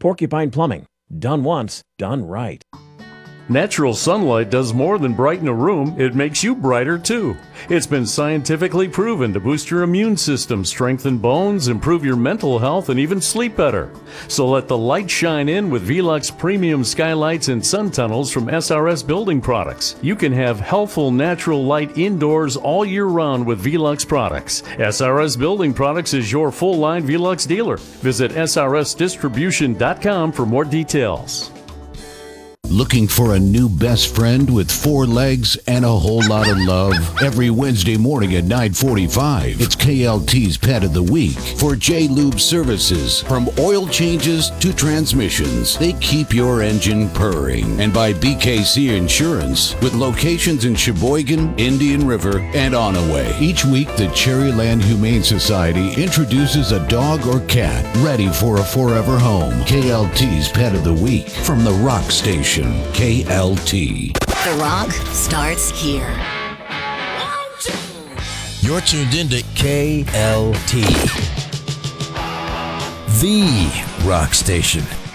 Porcupine Plumbing. Done once, done right. Natural sunlight does more than brighten a room, it makes you brighter too. It's been scientifically proven to boost your immune system, strengthen bones, improve your mental health, and even sleep better. So let the light shine in with Velux Premium Skylights and Sun Tunnels from SRS Building Products. You can have healthful natural light indoors all year round with Velux products. SRS Building Products is your full-line Velux dealer. Visit srsdistribution.com for more details. Looking for a new best friend with 4 legs and a whole lot of love? Every Wednesday morning at 9:45, it's KLT's Pet of the Week. For J-Lube services, from oil changes to transmissions, they keep your engine purring. And by BKC Insurance, with locations in Sheboygan, Indian River, and Onaway. Each week, the Cherryland Humane Society introduces a dog or cat ready for a forever home. KLT's Pet of the Week from the Rock Station. KLT. The Rock starts here. You're tuned into KLT, the Rock Station.